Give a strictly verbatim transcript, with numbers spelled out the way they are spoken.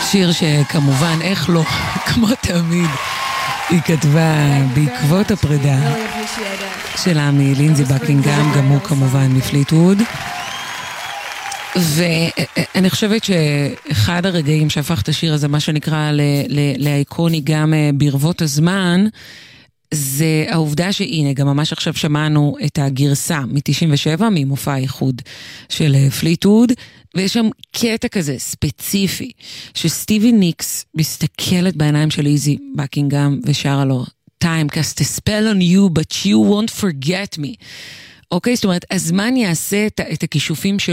שיר שכמובן, איך לא, כמו תמיד, היא כתבה בעקבות הפרידה שלה מלינזי בקינגהאם, גם הוא כמובן מפליטווד. ואני חושבת שאחד הרגעים שהפך את השיר הזה, מה שנקרא לאיקוני גם ברבות הזמן, זה העובדה שהנה, גם ממש עכשיו שמענו את הגרסה מ-תשעים ושבע, ממופע האיחוד של פליטווד, ויש שם קטע כזה ספציפי, שסטיבי ניקס מסתכלת בעיניים של ליזי בקינגהאם ושרה לו, Time cast a spell on you, but you won't forget me. אוקיי, זאת אומרת, הזמן יעשה את הכישופים של